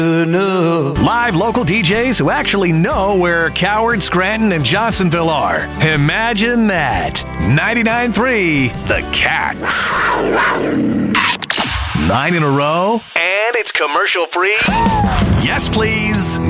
Live local DJs who actually know where Coward, Scranton, and Johnsonville are. Imagine that. 99.3 The Cat. 9 in a row, and it's commercial free? Yes, please.